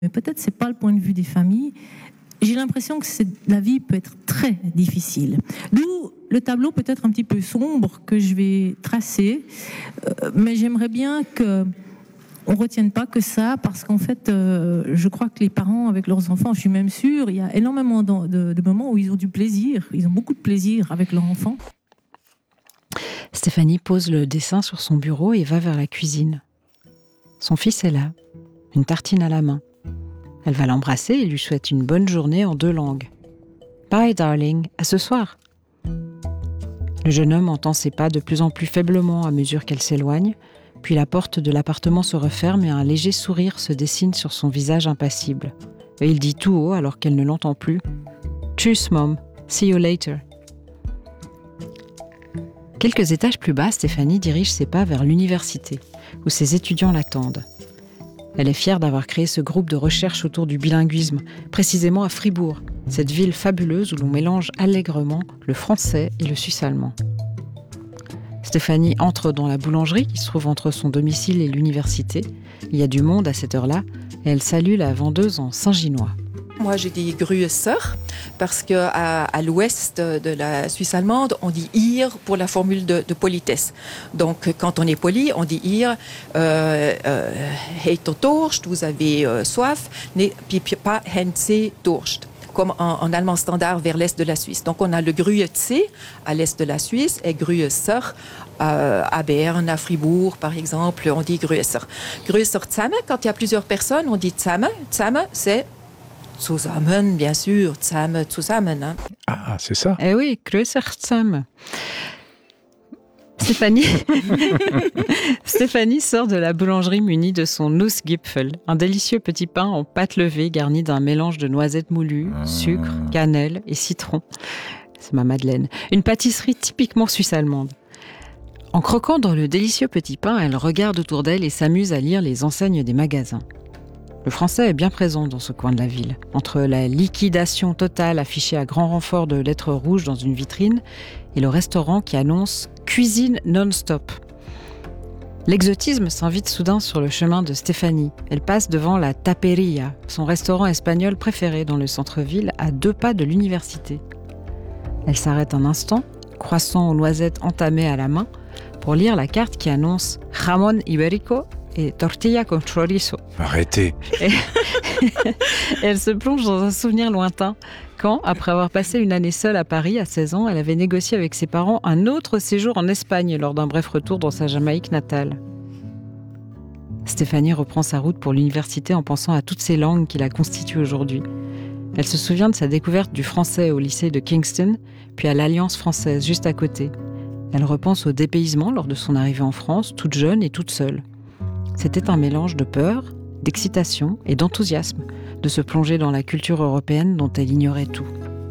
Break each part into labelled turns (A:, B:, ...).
A: Mais peut-être c'est pas le point de vue des familles. J'ai l'impression que la vie peut être très difficile. D'où le tableau peut-être un petit peu sombre que je vais tracer, mais j'aimerais bien que on retienne pas que ça, parce qu'en fait, je crois que les parents avec leurs enfants, je suis même sûre, il y a énormément de moments où ils ont du plaisir, ils ont beaucoup de plaisir avec leurs enfants.
B: Stéphanie pose le dessin sur son bureau et va vers la cuisine. Son fils est là, une tartine à la main. Elle va l'embrasser et lui souhaite une bonne journée en 2 langues. « Bye, darling, à ce soir !» Le jeune homme entend ses pas de plus en plus faiblement à mesure qu'elle s'éloigne, puis la porte de l'appartement se referme et un léger sourire se dessine sur son visage impassible. Et il dit tout haut alors qu'elle ne l'entend plus « Tschüss, mom, see you later !» Quelques étages plus bas, Stéphanie dirige ses pas vers l'université, où ses étudiants l'attendent. Elle est fière d'avoir créé ce groupe de recherche autour du bilinguisme, précisément à Fribourg, cette ville fabuleuse où l'on mélange allègrement le français et le suisse-allemand. Stéphanie entre dans la boulangerie qui se trouve entre son domicile et l'université. Il y a du monde à cette heure-là et elle salue la vendeuse en saint-ginois.
C: Moi, j'ai dit Grüßer parce qu'à l'ouest de la Suisse allemande, on dit ihr pour la formule de politesse. Donc, quand on est poli, on dit ihr, heeft Durst, vous avez soif, puis pas haben Sie Durst, comme en allemand standard vers l'est de la Suisse. Donc, on a le Grüezi à l'est de la Suisse et Grüßer à Berne, à Fribourg, par exemple, on dit Grüßer. Grüßer zusammen, quand il y a plusieurs personnes, on dit zusammen. Zusammen, c'est zusammen, bien sûr, zusammen. Hein.
D: Ah, c'est ça.
B: Eh oui, größer zusammen. Stéphanie sort de la boulangerie munie de son Nussgipfel, un délicieux petit pain en pâte levée garni d'un mélange de noisettes moulues, sucre, cannelle et citron. C'est ma Madeleine. Une pâtisserie typiquement suisse-allemande. En croquant dans le délicieux petit pain, elle regarde autour d'elle et s'amuse à lire les enseignes des magasins. Le français est bien présent dans ce coin de la ville. Entre la liquidation totale affichée à grand renfort de lettres rouges dans une vitrine et le restaurant qui annonce « cuisine non-stop ». L'exotisme s'invite soudain sur le chemin de Stéphanie. Elle passe devant la Taperia, son restaurant espagnol préféré dans le centre-ville, à 2 pas de l'université. Elle s'arrête un instant, croissant aux noisettes entamées à la main, pour lire la carte qui annonce « jamón ibérico » et tortilla con chorizo.
D: Arrêtez.
B: Et elle se plonge dans un souvenir lointain quand, après avoir passé une année seule à Paris à 16 ans, elle avait négocié avec ses parents un autre séjour en Espagne lors d'un bref retour dans sa Jamaïque natale. Stéphanie reprend sa route pour l'université en pensant à toutes ces langues qui la constituent aujourd'hui. Elle se souvient de sa découverte du français au lycée de Kingston, puis à l'Alliance française juste à côté. Elle repense au dépaysement lors de son arrivée en France, toute jeune et toute seule. C'était un mélange de peur, d'excitation et d'enthousiasme de se plonger dans la culture européenne dont elle ignorait tout.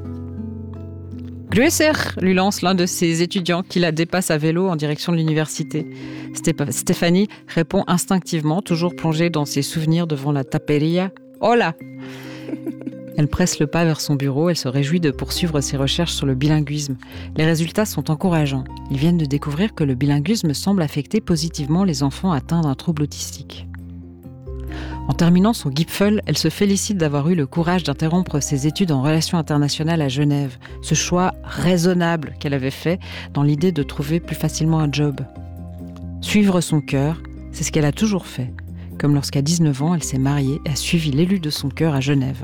B: « Grüßer !» lui lance l'un de ses étudiants qui la dépasse à vélo en direction de l'université. Stéphanie répond instinctivement, toujours plongée dans ses souvenirs devant la taperia. « Hola !» Elle presse le pas vers son bureau, elle se réjouit de poursuivre ses recherches sur le bilinguisme. Les résultats sont encourageants. Ils viennent de découvrir que le bilinguisme semble affecter positivement les enfants atteints d'un trouble autistique. En terminant son Gipfel, elle se félicite d'avoir eu le courage d'interrompre ses études en relations internationales à Genève, ce choix raisonnable qu'elle avait fait dans l'idée de trouver plus facilement un job. Suivre son cœur, c'est ce qu'elle a toujours fait, comme lorsqu'à 19 ans, elle s'est mariée et a suivi l'élu de son cœur à Genève.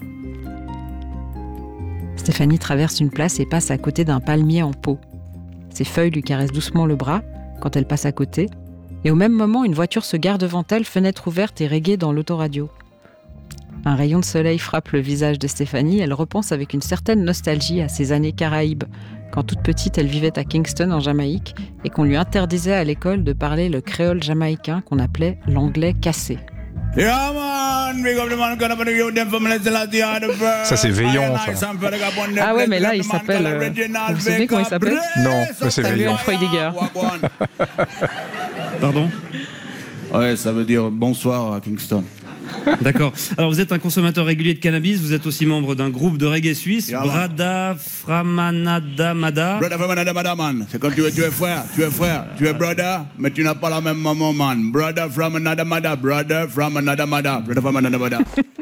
B: Stéphanie traverse une place et passe à côté d'un palmier en pot. Ses feuilles lui caressent doucement le bras quand elle passe à côté, et au même moment, une voiture se gare devant elle, fenêtre ouverte et reggae dans l'autoradio. Un rayon de soleil frappe le visage de Stéphanie, elle repense avec une certaine nostalgie à ses années Caraïbes, quand toute petite, elle vivait à Kingston, en Jamaïque, et qu'on lui interdisait à l'école de parler le créole jamaïcain qu'on appelait l'anglais cassé.
D: Ça, c'est Veillon, ça.
B: Ah ouais, mais là, il s'appelle... Vous vous souvenez comment il s'appelle ?
D: Non, mais c'est Veillon.
B: Freudiger.
E: Pardon ? Ouais, ça veut dire bonsoir à Kingston. D'accord. Alors, vous êtes un consommateur régulier de cannabis, vous êtes aussi membre d'un groupe de reggae suisse, Brada Framanada Mada.
F: Brada Framanada Mada, man. C'est quand tu es frère, tu es brother, mais tu n'as pas la même maman, man. Brada Framanada Mada, brother Framanada Mada, Brada Framanada Mada.